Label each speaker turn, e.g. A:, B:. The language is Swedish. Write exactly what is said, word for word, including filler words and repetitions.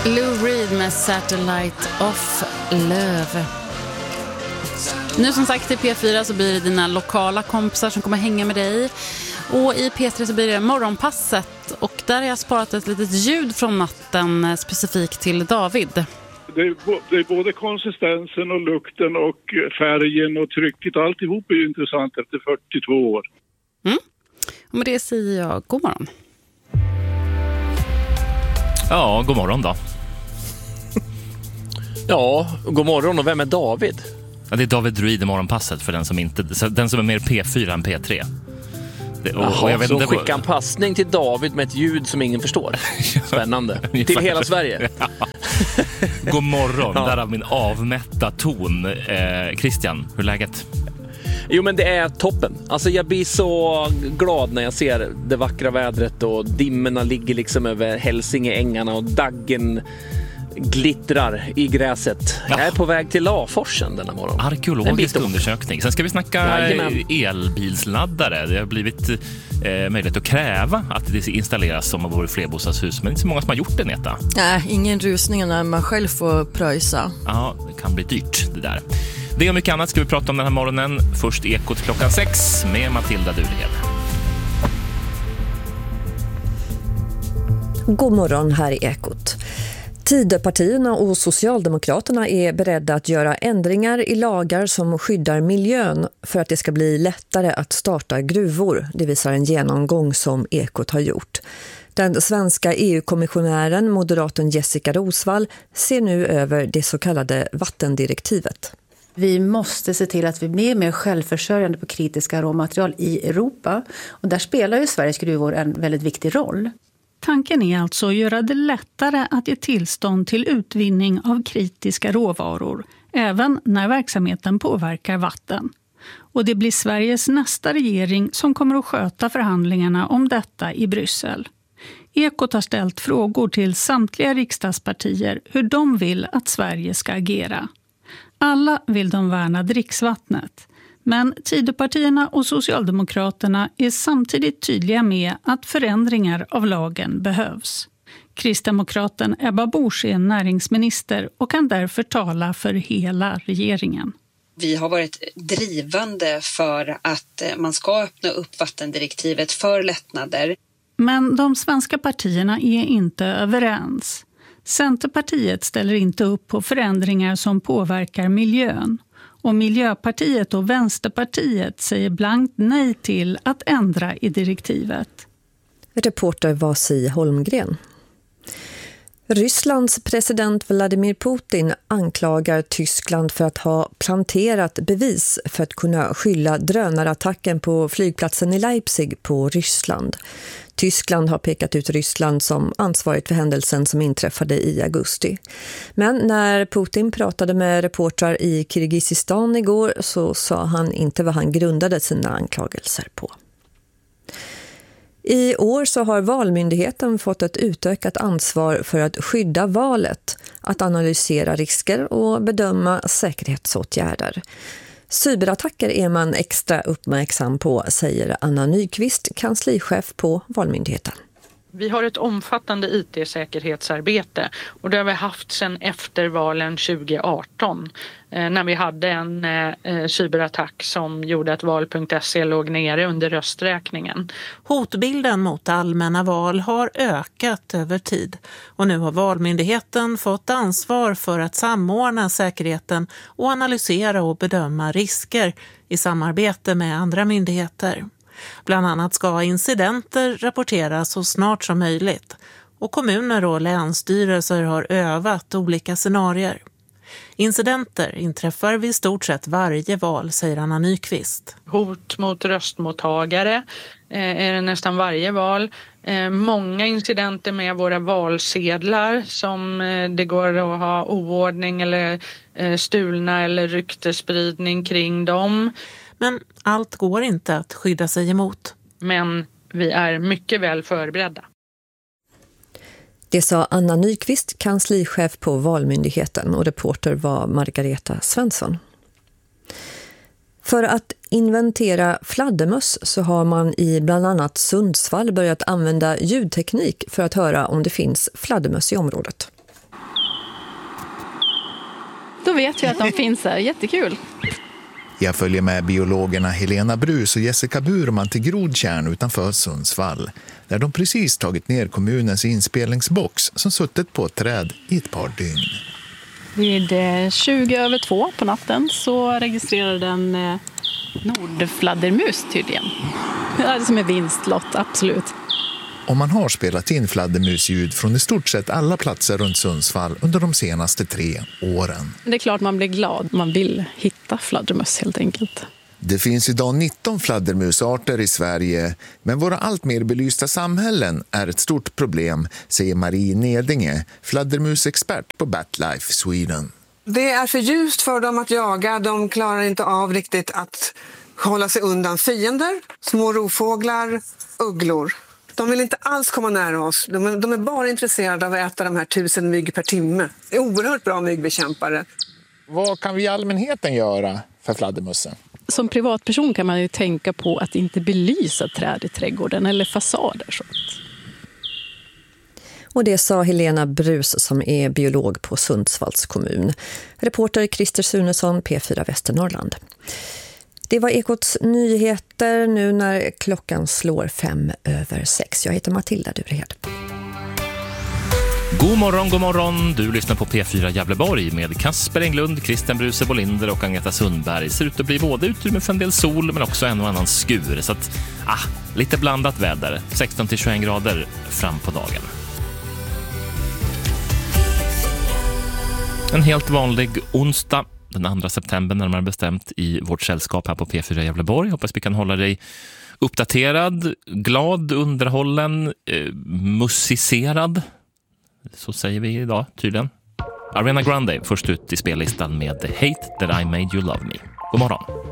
A: Lou Reed med Satellite of Love. Nu som sagt i P fyra så blir det dina lokala kompisar som kommer hänga med dig. Och i P tre så blir det morgonpasset. Och där har jag sparat ett litet ljud från natten specifikt till David.
B: Det är, det är både konsistensen och lukten och färgen och trycket. Alltihop är ju intressant efter fyrtiotvå år.
A: Mm. Och med det säger jag god morgon.
C: Ja, god morgon då.
D: Ja, god morgon. Och vem är David?
C: Ja, det är David Druid i morgonpasset för den som, inte, den som är mer P fyra än P tre. Det, och,
D: Jaha,
C: och jag vet
D: så
C: inte,
D: skicka en passning till David med ett ljud som ingen förstår. Spännande. Till hela Sverige.
C: Ja. God morgon, ja. Där har min avmätta ton. eh, Christian, hur är läget?
D: Jo, men det är toppen. Alltså jag blir så glad när jag ser det vackra vädret och dimmorna ligger liksom över Hälsingeängarna och daggen glittrar i gräset. Ja. Jag är på väg till Laforsen denna morgon.
C: Arkeologisk undersökning. Sen ska vi snacka
D: Jajamän.
C: elbilsladdare. Det har blivit eh, möjligt att kräva att det installeras som vore flerbostadshus. Men det är inte så många som har gjort det, Neta.
E: Nej, ingen rusning när man själv får pröjsa.
C: Ja, det kan bli dyrt det där. Det och mycket annat ska vi prata om den här morgonen. Först Ekot klockan sex med Matilda Durhed.
F: God morgon, här i Ekot. Tidöpartierna och Socialdemokraterna är beredda att göra ändringar i lagar som skyddar miljön för att det ska bli lättare att starta gruvor. Det visar en genomgång som Ekot har gjort. Den svenska E U-kommissionären, moderaten Jessica Rosvall, ser nu över det så kallade vattendirektivet.
G: Vi måste se till att vi blir mer självförsörjande på kritiska råmaterial i Europa. Och där spelar ju Sveriges gruvor en väldigt viktig roll.
H: Tanken är alltså att göra det lättare att ge tillstånd till utvinning av kritiska råvaror, även när verksamheten påverkar vatten. Och det blir Sveriges nästa regering som kommer att sköta förhandlingarna om detta i Bryssel. Ekot har ställt frågor till samtliga riksdagspartier hur de vill att Sverige ska agera. Alla vill de värna dricksvattnet. Men Tidöpartierna och Socialdemokraterna är samtidigt tydliga med att förändringar av lagen behövs. Kristdemokraten Ebba Busch är näringsminister och kan därför tala för hela regeringen.
I: Vi har varit drivande för att man ska öppna upp vattendirektivet för lättnader.
H: Men de svenska partierna är inte överens. Centerpartiet ställer inte upp på förändringar som påverkar miljön. Och Miljöpartiet och Vänsterpartiet säger blankt nej till att ändra i direktivet.
F: Reporter Vasi Holmgren. Rysslands president Vladimir Putin anklagar Tyskland för att ha planterat bevis för att kunna skylla drönarattacken på flygplatsen i Leipzig på Ryssland. Tyskland har pekat ut Ryssland som ansvarigt för händelsen som inträffade i augusti. Men när Putin pratade med reportrar i Kirgizistan igår så sa han inte vad han grundade sina anklagelser på. I år så har Valmyndigheten fått ett utökat ansvar för att skydda valet, att analysera risker och bedöma säkerhetsåtgärder. Cyberattacker är man extra uppmärksam på, säger Anna Nyqvist, kanslichef på Valmyndigheten.
J: Vi har ett omfattande I T-säkerhetsarbete och det har vi haft sedan efter valen tjugo arton eh, när vi hade en eh, cyberattack som gjorde att val punkt se låg nere under rösträkningen.
K: Hotbilden mot allmänna val har ökat över tid och nu har Valmyndigheten fått ansvar för att samordna säkerheten och analysera och bedöma risker i samarbete med andra myndigheter. Bland annat ska incidenter rapporteras så snart som möjligt och kommuner och länsstyrelser har övat olika scenarier. Incidenter inträffar vid stort sett varje val, säger Anna Nyqvist.
J: Hot mot röstmottagare eh, är det nästan varje val. Eh, många incidenter med våra valsedlar som eh, det går att ha oordning eller eh, stulna eller ryktespridning kring dem.
K: Men allt går inte att skydda sig emot.
J: Men vi är mycket väl förberedda.
F: Det sa Anna Nyqvist, kanslichef på Valmyndigheten, och reporter var Margareta Svensson. För att inventera fladdermöss så har man i bland annat Sundsvall börjat använda ljudteknik för att höra om det finns fladdermöss i området.
L: vet vi att de finns där. Jättekul.
M: Jag följer med biologerna Helena Brus och Jessica Burman till Grodtjärn utanför Sundsvall, där de precis tagit ner kommunens inspelningsbox som suttit på ett träd i ett par dygn.
L: Vid tjugo över två på natten så registrerade en nordfladdermus tydligen. Det är som en vinstlott, absolut.
M: Och man har spelat in fladdermusljud från i stort sett alla platser runt Sundsvall under de senaste tre åren.
L: Det är klart man blir glad. Man vill hitta fladdermus helt enkelt.
M: Det finns idag nitton fladdermusarter i Sverige, men våra allt mer belysta samhällen är ett stort problem, säger Marie Nedinge, fladdermusexpert på BatLife Sweden.
N: Det är för ljust för dem att jaga. De klarar inte av riktigt att hålla sig undan fiender, små rovfåglar, ugglor. De vill inte alls komma nära oss. De är, de är bara intresserade av att äta de här tusen mygg per timme. Det är oerhört bra myggbekämpare.
M: Vad kan vi i allmänheten göra för fladdermussen?
L: Som privatperson kan man ju tänka på att inte belysa träd i trädgården eller fasader. Sånt.
F: Och det sa Helena Brus som är biolog på Sundsvalls kommun. Reporter Christer Sunesson, P fyra Västernorrland. Det var Ekots nyheter nu när klockan slår fem över sex. Jag heter Matilda Durehed.
C: God morgon, god morgon. Du lyssnar på P fyra Gävleborg med Kasper Englund, Christian Bruse Bolinder och Agneta Sundberg. Ser ut att bli både utrymme för en del sol men också en och annan skur. Så att, ah, lite blandat väder. sexton till tjugoett grader fram på dagen. En helt vanlig onsdag. Den andra september närmare bestämt i vårt sällskap här på P fyra Gävleborg. Hoppas vi kan hålla dig uppdaterad, glad, underhållen, eh, musicerad. Så säger vi idag tydligen. Ariana Grande först ut i spellistan med Hate That I Made You Love Me. God morgon.